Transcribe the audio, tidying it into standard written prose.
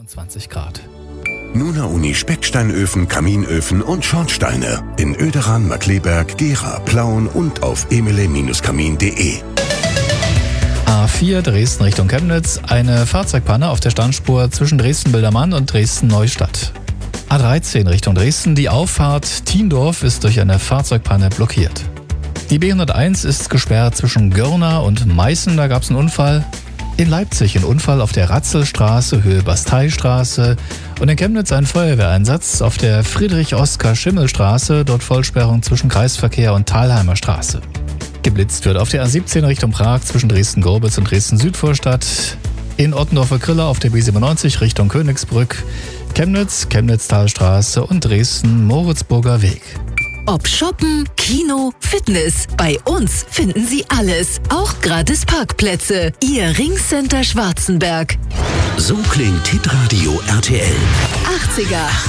21 Grad. Nuna Uni Specksteinöfen, Kaminöfen und Schornsteine in Oederan, Markkleeberg, Gera, Plauen und auf emele-kamin.de. A4 Dresden Richtung Chemnitz, eine Fahrzeugpanne auf der Standspur zwischen Dresden-Bildermann und Dresden-Neustadt. A13 Richtung Dresden, die Auffahrt Thiendorf ist durch eine Fahrzeugpanne blockiert. Die B101 ist gesperrt zwischen Görna und Meißen, da gab es einen Unfall. In Leipzig ein Unfall auf der Ratzelstraße, Höhe Basteistraße und in Chemnitz ein Feuerwehreinsatz auf der Friedrich-Oskar-Schimmel-Straße, dort Vollsperrung zwischen Kreisverkehr und Thalheimer Straße. Geblitzt wird auf der A17 Richtung Prag zwischen Dresden-Gorbitz und Dresden-Südvorstadt, in Ottendorfer Kriller auf der B97 Richtung Königsbrück, Chemnitz, Chemnitztalstraße und Dresden-Moritzburger Weg. Ob Shoppen, Kino, Fitness, bei uns finden Sie alles, auch gratis Parkplätze. Ihr Ringcenter Schwarzenberg. So klingt Hitradio RTL. 80er.